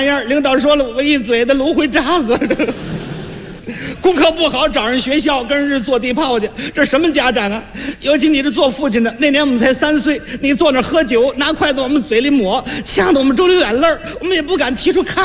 玩意儿？领导说了，我一嘴的芦荟渣子。功课不好，找人学校跟人坐地炮去，这什么家长啊？尤其你这做父亲的，那年我们才3岁，你坐那喝酒，拿筷子往我们嘴里抹，呛得我们直流眼泪，我们也不敢提出抗